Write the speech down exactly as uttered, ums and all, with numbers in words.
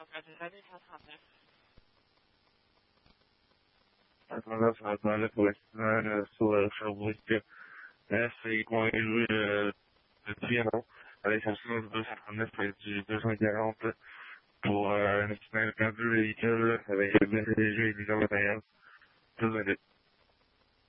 des années quatre-vingt-dix. quatre-vingt-neuf, quatre-vingt-neuf, ouais. Euh, sur euh, Sherbrooke. Là, c'est qu'on a joué euh, depuis un an. Aller chercher le deux cent trente-neuf et du deux cent quarante pour euh, National quinze véhicules avec le jeux et du matériel. Tout va